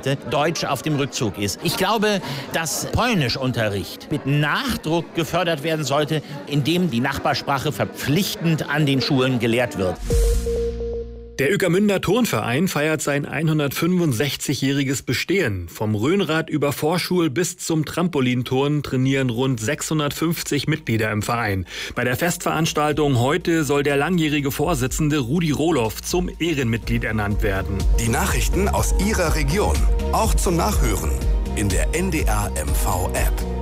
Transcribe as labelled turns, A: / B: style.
A: Seite Deutsch auf dem Rückzug ist. Ich glaube, dass Polnischunterricht mit Nachdruck gefördert werden sollte, indem die Nachbarsprache verpflichtend an den Schulen gelehrt wird.
B: Der Ueckermünder Turnverein feiert sein 165-jähriges Bestehen. Vom Rhönrad über Vorschul bis zum Trampolinturnen trainieren rund 650 Mitglieder im Verein. Bei der Festveranstaltung heute soll der langjährige Vorsitzende Rudi Rohloff zum Ehrenmitglied ernannt werden.
C: Die Nachrichten aus Ihrer Region, auch zum Nachhören in der NDR MV App.